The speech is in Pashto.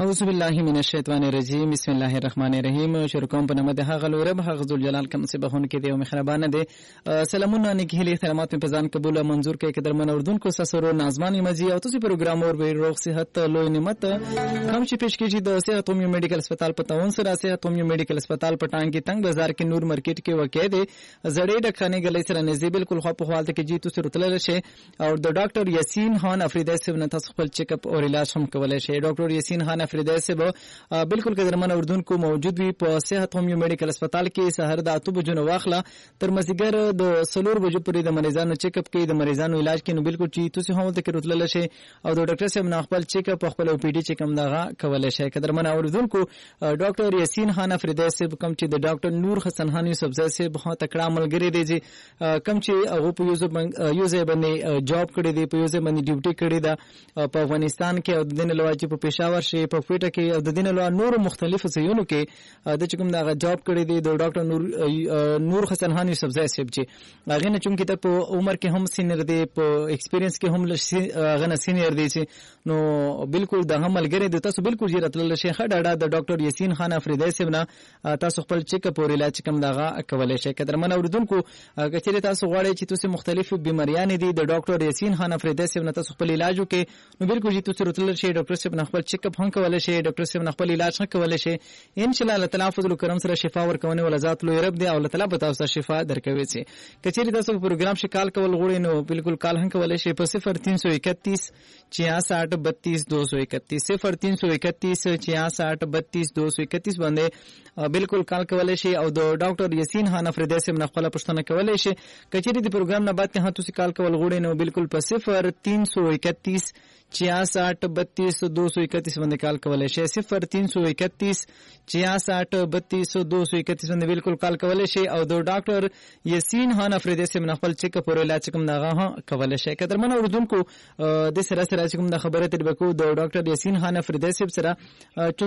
اعوذ بالله من الشیطان الرجیم بسم الله الرحمن الرحیم. شروع کوم په نامه د هغه لوی رب هغه ذل جلال کوم څه بهونه کې دی او مهربان دی. سلامونه نیکی له احترامات په ځان قبول منظور کې قدر من اردن کو سسرو نازمانی مزي او تاسو پروګرام اور به روغ صحت لوی نعمت کوم چې پیش کیږي د صحت اومي میډیکل هسپتال په تاون سره صحت اومي میډیکل هسپتال په ټانګ کې تنگ بازار کې نور مارکیټ کې واقع دی. زړې ډکخانه غلې سره نږدې بالکل خو په حالت کې جی تاسو رتل شي او د ډاکټر یاسین خان افریدی صاحب نه تاسو خپل چیک اپ او علاج هم کولای شي. ډاکټر یاسین خان افریدی صاحب بالکل قدرمن اردن کو موجود وي په صحت اومي میډیکل هسپتال کې سحر د 8 بجو واخله تر مزیګر د 4 بجو پورې د مریضانو چیک اپ کې د مریضانو علاج کې نو بالکل چې تاسو هم ته رتل شي او د ډاکټر صاحب نه خپل چیک اپ خپل او پی ډی چیک هم دغه کولای شي. قدرمن اردن کو ډاکټر یاسین خان افریدی صاحب کوم چې د ډاکټر نور حسن خان یوسف زئی صاحب هغه تکړه ملګری دی چې کوم چې هغه په یوزه باندې جاب کړی دی په یوزه باندې ډیوټي کړی دا په افغانستان کې او د دین لوي چې په پېښور شي په فیټه کې او د دین لوي نور مختلفو ځایونو کې د چکم دا جاب کړی دی د ډاکټر نور حسن خان یوسف زئی صاحب چې هغه نه چونکی ته په عمر کې هم سینیر دی په ایکسپیرینس کې هم هغه نه سینیر دی چې نو بالکل د هم ملګری دی تاسو بالکل جی راتل شي خډاډه د ډاکټر یاسین خان افریدی صاحب نه تاسو خپل چیک اپ او علاج کوم دغه کولای شي. قدرمن اوردونکو کچېره تاسو غواړئ چې تاسو مختلف بیماریاں دي د ډاکټر یاسین خان افریدی صاحب نه تاسو خپل علاج وکړي نو بالکل جی تاسو راتل شي ډاکټر صاحب نه خپل چیک اپ هم کولای شي ډاکټر صاحب نه خپل علاج هم کولای شي ان شاء الله الله تعالی فضل کرم سره شفا ورکونه ول ذات لوی رب دی او الله تعالی به تاسو شفا درکوي شي. کچېره تاسو پروګرام شکال کول غوړي نو بالکل کال هم کولای شي په 0331 66 32 231 0331 66 32 231 باندې بالکل کال کولای شي او د ډاکټر یاسین خان افریدی صاحب نه خپل پښتنه کولای شي. کچېره د پروګرام نه بعد ته تاسو کال کول غوړي نو بالکل په 0331 66 32 231 باندې کال کولای شي 0331 66 32 231 باندې بالکل کال کولای شي او د ډاکټر یاسین خان افریدی صاحب نه خپل چیک اپ او علاج کوم دغه کولای شي. قدرمن اوردونکو د سره سره کوم د خبره تربکو د ډاکټر یاسین خان افریدی صاحب سره